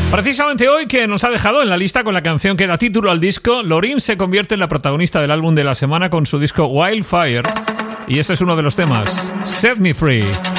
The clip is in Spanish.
Precisamente hoy, que nos ha dejado en la lista con la canción que da título al disco, Loreen se convierte en la protagonista del álbum de la semana con su disco Wildfire. Y este es uno de los temas, Set Me Free.